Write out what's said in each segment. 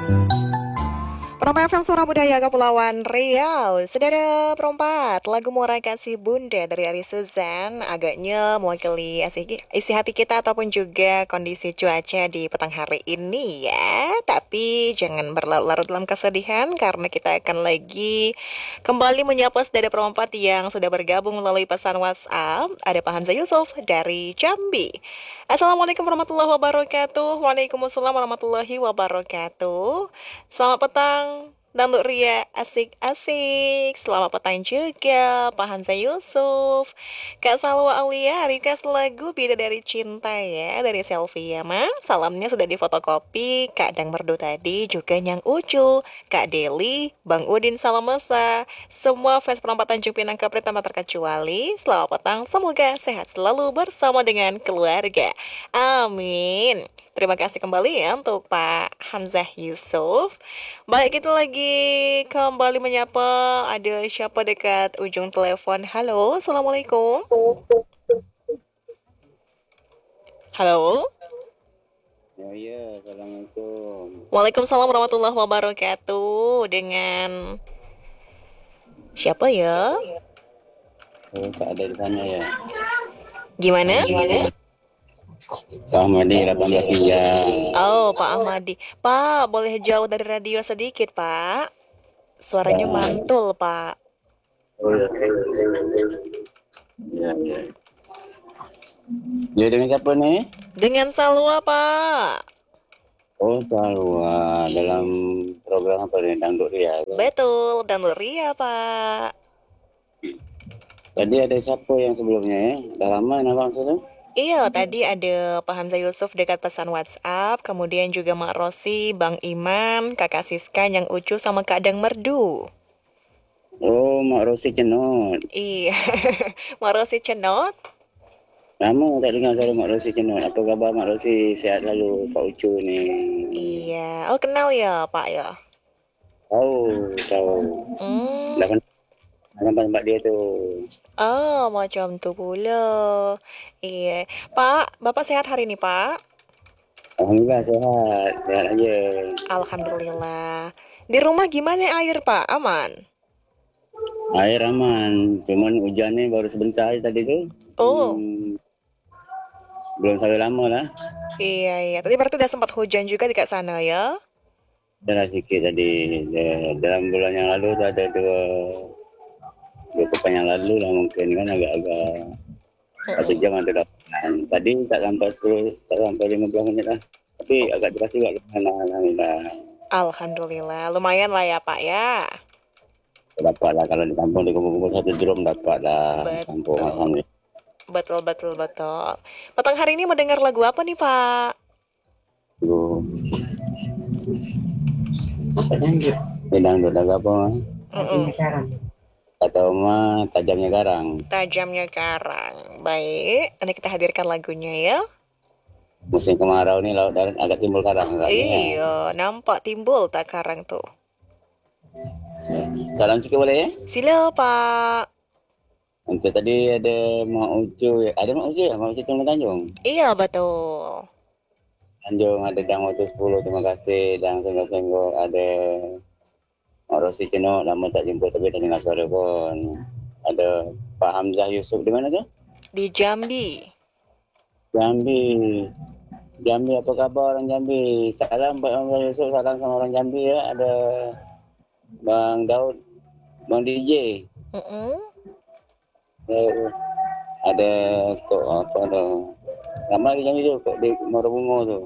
Perempat FM Suara Budaya Kepulauan Riau. Saudara perempat, lagu Muara Kasih Bunda dari Ari Suzan agaknya mewakili isi hati kita ataupun juga kondisi cuaca di petang hari ini ya. Tapi jangan berlarut-larut dalam kesedihan karena kita akan lagi kembali menyapa saudara perempat yang sudah bergabung melalui pesan WhatsApp. Ada Pak Hamzah Yusuf dari Jambi. Assalamualaikum warahmatullahi wabarakatuh. Waalaikumsalam warahmatullahi wabarakatuh. Selamat petang, Danlu Ria, asik-asik. Selamat petang juga, Pak Hamzah Yusuf. Kak Salwa Aulia, request lagu Bidadari Cinta ya, dari Selvia, Mas. Salamnya sudah difotokopi, Kak Dang Merdu tadi, juga Nyang Ucu, Kak Deli, Bang Udin Salamesa. Semua fans perempat Tanjung Pinang Kepri tanpa terkecuali. Selamat petang, semoga sehat selalu bersama dengan keluarga. Amin. Terima kasih kembali ya untuk Pak Hamzah Yusuf. Baik, kita lagi kembali menyapa. Ada siapa dekat ujung telepon? Halo, Assalamualaikum. Halo. Ya, ya, assalamualaikum. Waalaikumsalam warahmatullahi wabarakatuh. Dengan siapa ya? Oh, tak ada di sana ya. Gimana? Pak Ahmadi 18 Oh, Pak Ahmadi. Pak, boleh jauh dari radio sedikit, Pak? Suaranya mantul, Pak. Oh ya. Ya, ya. Ya, dengan siapa nih? Dengan Salwa, Pak. Oh, selalu dalam program apa nih? Dangdut ya. Betul, dan Ria, Pak. Tadi ada siapa yang sebelumnya ya? Dah lama abang sudah? Iya, tadi ada Pak Hamzah Yusuf dekat pesan WhatsApp, kemudian juga Mak Rosi, Bang Iman, Kakak Siska, Yang Ucu, sama Kak Dang Merdu. Oh, Mak Rosi Cenot. Iya, Mak Rosi Cenot. Lama tak dengar suara Mak Rosi Cenot. Apa khabar Mak Rosi? Sehat lalu Pak Ucu ni. Iya, oh kenal ya Pak ya? Tahu, tahu. Hmm, Dah kan tempat dia tu. oh macam tuh pula. Iya, Pak, Bapak sehat hari ini Pak? Alhamdulillah sehat, sehat aja. Alhamdulillah. Di rumah gimana air Pak? Aman? Air aman, cuman hujan ni baru sebentar aja tadi tu. Oh, Belum sampai lama lah. iya iya. Tadi berarti udah sempat hujan juga di kat sana ya? Dah sikit tadi. Dalam bulan yang lalu tu ada dua pekan yang lalu lah mungkin kan agak-agak 1 jam ada dapat. Tadi tak sampai 10, tak sampai 15 minit lah. Tapi agak deras juga kan. Alhamdulillah. Alhamdulillah, lumayan lah ya Pak ya. Dapat lah kalau di kampung dikumpul-kumpul 1 drum dapat lah kampung Betul, alhamdulillah. betul, betul, betul. Petang hari ini mau dengar lagu apa nih Pak? Tu. Ni dangdut agak apa? Mm-mm. Kata Oma tajamnya garang. Tajamnya Karang. Baik, nanti kita hadirkan lagunya ya. Musim kemarau ni laut darat agak timbul karang agaknya ya. Iya, nampak timbul tak karang tuh. Salam sikit boleh ya? Sila Pak. Untuk tadi ada Mak Ucu, ada Mak Ucu ya? Mak Ucu Tunggu Tanjung. Iya betul. Tanjung ada Dang Waktu 10, terima kasih. Dang Senggol-Senggol ada Mak Rosi Cino, lama tak jumpa tapi dah dengar suara pun. Ada Pak Hamzah Yusuf di mana tu? Di Jambi. Jambi. Jambi apa khabar orang Jambi? Salam Pak Hamzah Yusuf, salam sama orang Jambi ya. Ada Bang Daud, Bang DJ. Ada kok apa ada ramai di Jambi tu kok di Morobungo tu.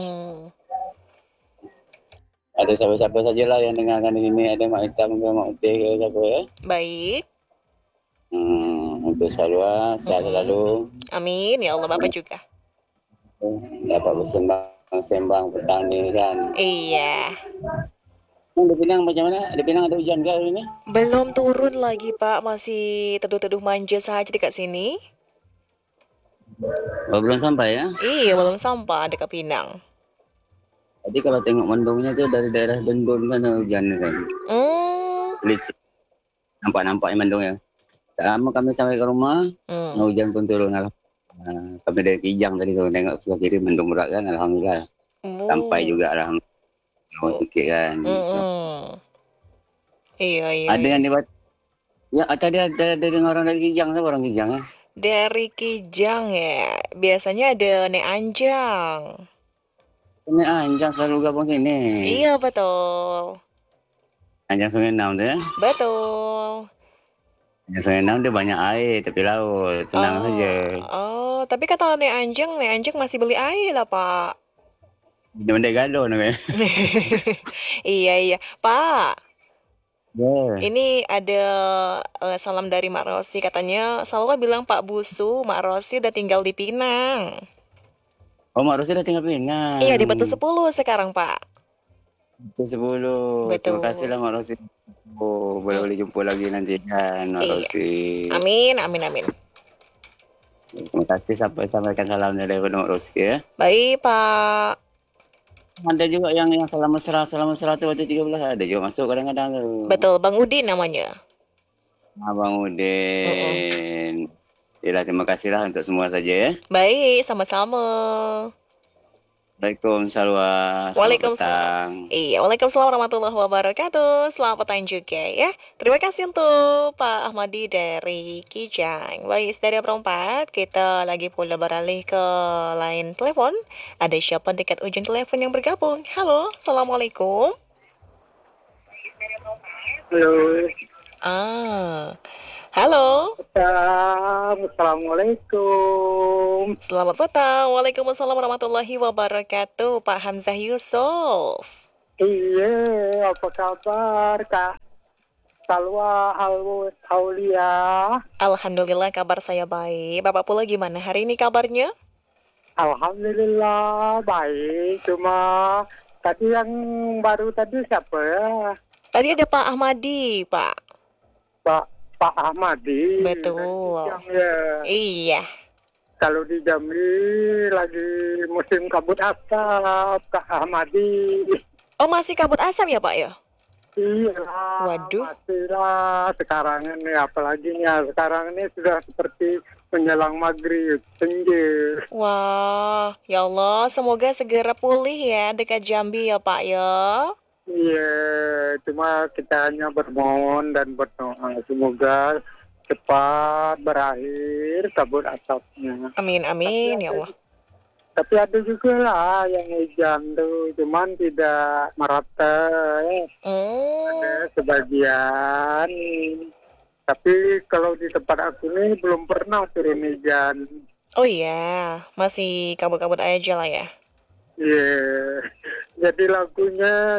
Ada siapa-siapa sajalah yang dengarkan di sini, ada Mak Hitam ke Mak Utih ke siapa ya. Baik. Untuk Salwa sehat selalu. Amin ya Allah Bapak juga. Dapat bersembang-sembang petang ni kan. Iya. Di Pinang macam mana? Di Pinang ada hujan ke hari ini? Belum turun lagi Pak, masih teduh-teduh manja saja dekat sini. Oh, belum sampai ya? Iya, belum sampai dekat Pinang. Tadi kalau tengok mendungnya tu dari daerah Dendun sana hujan ni kan. Licin. Nampak-nampaknya mendungnya. Tak lama kami sampai ke rumah, hujan pun turun. Kami dari Kijang tadi tu tengok sebelah kiri mendung berat kan, alhamdulillah. Sampai juga alhamdulillah. mau Oh, sikit kan. mm-mm. Iya, iya, Ada iya. yang dibuat, ya tadi ada dengar orang dari Kijang, siapa orang Kijang ya? Dari Kijang ya, biasanya ada Nek Anjang. Ini Anjang selalu gabung sini. Iya, betul. Anjang Sungai Enam tuh ya. Betul. Anjang Sungai Enam dia banyak air, tapi laut, tenang saja. Oh, oh, tapi kata Nek Anjang masih beli air lah, Pak. Dia mendek gaduh namanya. Iya, iya. Pak, Ya. ini ada salam dari Mak Rosi. Katanya, Salwa bilang Pak Busu, Mak Rosi udah tinggal di Pinang. Oh, Mak Rosi udah tinggal Iya, Pinang. di Batu 10 sekarang, Pak. Itu 10. Terima kasih Betul. lah Mak Rosi. Oh, Mm, boleh jumpa lagi nanti kan Mak iya. Rosi. Amin, amin, amin. Terima kasih sampaikan salamnya dari Mak Rosi ya. Baik, Pak. Ada juga yang salam mesra tuh waktu 13 ada juga masuk kadang-kadang tuh. Betul, Bang Udin namanya. Abang Mm-mm. Udin. Yalah, terima kasih lah untuk semua saja ya. Baik, sama-sama. Waalaikumsalam, Salwa. Selamat Waalaikumsalam. petang. Iya, Waalaikumsalam warahmatullahi wabarakatuh. Selamat petang juga ya. Terima kasih untuk Pak Ahmadi dari Kijang. Baik, dari perempat, kita lagi pula beralih ke line telepon. Ada siapa dekat ujung telepon yang bergabung? Halo, Assalamualaikum. Halo, Ah, halo. Assalamualaikum. Selamat petang. Waalaikumsalam warahmatullahi wabarakatuh. Pak Hamzah Yusuf. Iya, apa kabar Kak Salwa Aulia? Alhamdulillah kabar saya baik. Bapak pula gimana hari ini kabarnya? Alhamdulillah baik. Cuma tadi yang baru tadi siapa ya? Tadi ada Pak Ahmadi, Pak. Pak Pak Ahmadi. Betul. Yang ya, Iya. kalau di Jambi lagi musim kabut asap, Kak Ahmadi. Oh, masih kabut asap ya, Pak ya? Iya, Waduh. pastilah sekarang ini apalagi ya sekarang ini sudah seperti menjelang maghrib, senja. Wah, ya Allah, semoga segera pulih ya dekat Jambi ya, Pak ya. Iya, cuma kita hanya bermohon dan berdoa semoga cepat berakhir kabut asapnya. Amin, amin ya Allah. Tapi ada juga lah yang hujan tuh, cuman tidak merata ya. Ada Hmm. sebagian. Tapi kalau di tempat aku ini belum pernah turun hujan. Oh iya, masih kabut-kabut aja lah ya. Iya. Jadi lagunya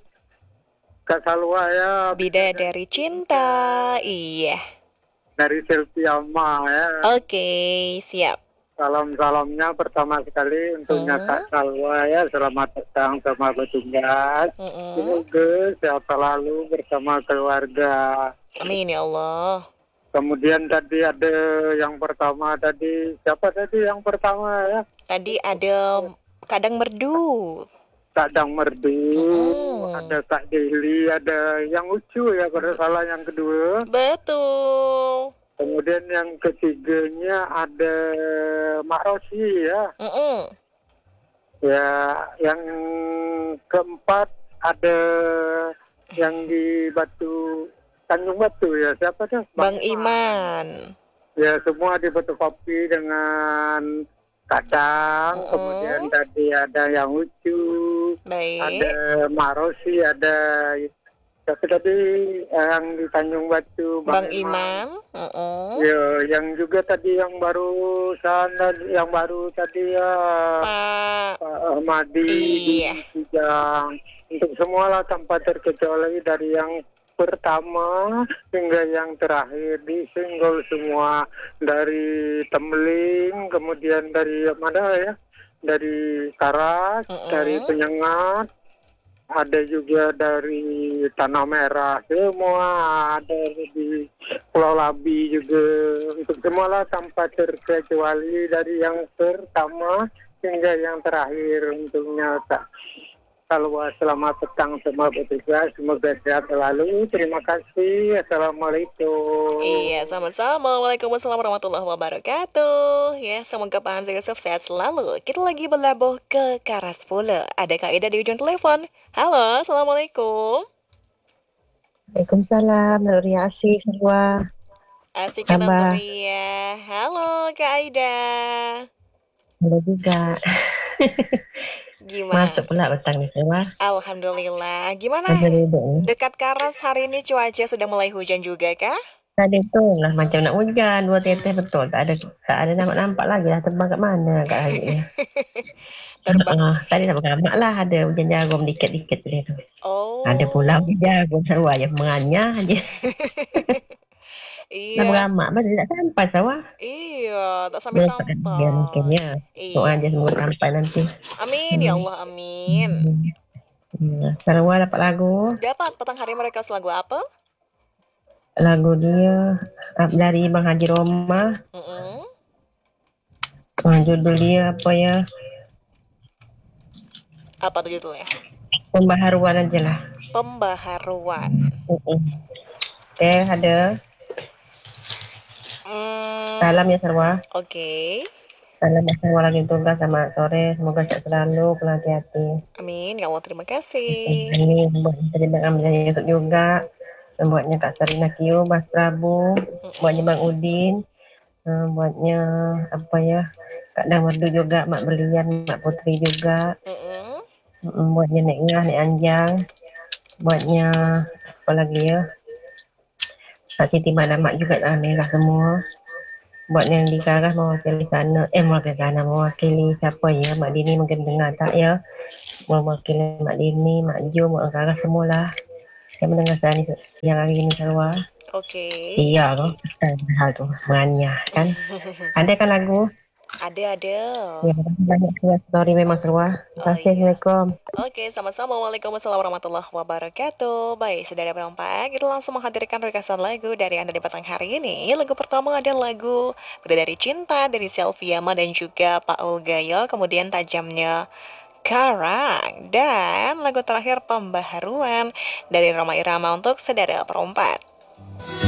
Kak Salwa ya Bidadari cinta. Iya. dari Selfie Alma ya. Oke, siap. Salam-salamnya pertama sekali untuknya Hmm. Kak Salwa ya. Selamat datang sama Petugas. Mm-mm. Semoga sehat selalu bersama keluarga. Amin ya Allah. Kemudian tadi ada yang pertama tadi. Siapa tadi yang pertama ya? Tadi ada kadang merdu. Kak Dang Merdu, Mm-mm. ada Kak Deli, ada yang lucu ya pada salah yang kedua. Betul. Kemudian yang ketiganya ada Mak Rosi ya. Mm-mm. Ya, yang keempat ada yang di Tanjung Batu ya. Siapa tuh? Bang Iman. Ya, semua di Batu Kopi dengan Kadang. Mm-mm. Kemudian tadi ada yang lucu, Baik. ada Mak Rosi, ada tapi tadi yang di Tanjung Batu Bang Iman. Mm-mm. Ya, yang juga tadi yang baru tadi ya Pak. Pak Ahmadi Iya. di Kijang. Untuk semua lah tanpa terkecuali dari yang pertama hingga yang terakhir di single semua, dari Tembeling, kemudian dari mana ya, dari Karas, dari Mm-mm. Penyengat, ada juga dari Tanah Merah, semua ada di Pulau Labi juga. Untuk semua lah tanpa terkecuali dari yang pertama hingga yang terakhir untuknya Kak Kalau selamat petang semua bertugas, semoga sehat selalu. Terima kasih. Assalamualaikum. Iya, sama-sama. Waalaikumsalam warahmatullahi wabarakatuh. Ya, semoga Pak Hamzah Yusuf sehat selalu. Kita lagi berlabuh ke Karaspula. Ada Kak Ida di ujung telepon. Halo, Assalamualaikum. Waalaikumsalam, Nuria Asih semua. Asik ya Tante Kabar? Ria. Halo Kak Aida. Halo juga. Gimana? Masuk pula petang ni semua. Alhamdulillah. Gimana? Ada duduk ni. Dekat Karas hari ini cuaca sudah mulai hujan juga kah? Tadi tu lah macam nak hujan. Dua teteh betul. Tak ada nampak-nampak lagi lah terbang kat mana kat hari ni. Terbang. Tadi nak beramak lah. Ada hujan jarum dikit-dikit dia tu. Oh. Ada pula hujan jarum. Sawah yang menganyah je. Nak Iya. beramak pun dia tak sampai sawah. Iya, tak Dia tak ada dia mungkin sampai-sampai. ya. Iya. Doa je semoga sampai nanti. Amin ya Allah, amin. Sarwa dapat lagu. Dapat petang hari mereka lagu apa? Lagu dia dari Bang Haji Roma. Judul dia apa ya? Apa tuh judulnya? Pembaharuan aja lah. Pembaharuan. Ada. Salam ya Sarwa. Oke. Salam ya Sarwa lagi tugas sama sore. Semoga sehat selalu, pulang hati-hati. Amin ya Allah, terima kasih. Ini buat terima kasih Yusuf juga. Buatnya Kak Sarina Kio, Mas Prabu, buatnya Bang Udin, buatnya apa ya? Kak Damardu juga, Mak Belian, Mak Putri juga. Buatnya Nek Ngah, Nek Anjang. Buatnya apa lagi ya? Kak Siti Mak Mak juga merah semua. Buatnya yang di Karas mewakili sana, mewakili siapa ya? Mak Dini mungkin dengar tak ya? Mewakili Mak Dini, Mak Jo, Mak Karas semualah. Yang mendengar saya ni yang hari ini Sarwa. Oke. Iya loh, hal tu menganyah kan. Ada kan lagu? Ada. Ya, banyak story memang Sarwa. Terima kasih. Assalamualaikum. Oke, sama-sama. Waalaikumsalam warahmatullahi wabarakatuh. Baik, saudara perempat, kita langsung menghadirkan rekasan lagu dari Anda di petang hari ini. Lagu pertama ada lagu Bidadari Cinta dari Selviama dan juga Paul Gayo. Kemudian Tajamnya Karang. Dan lagu terakhir Pembaharuan dari Roma Irama untuk saudara perempat.